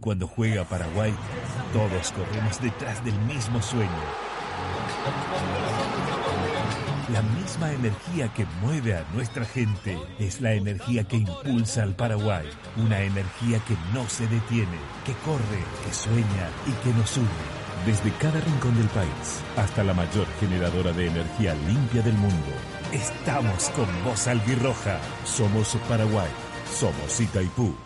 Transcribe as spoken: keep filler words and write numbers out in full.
cuando juega Paraguay, todos corremos detrás del mismo sueño. La misma energía que mueve a nuestra gente es la energía que impulsa al Paraguay. Una energía que no se detiene, que corre, que sueña y que nos une. Desde cada rincón del país hasta la mayor generadora de energía limpia del mundo, estamos con vos, albirroja. Somos Paraguay. Somos Itaipú.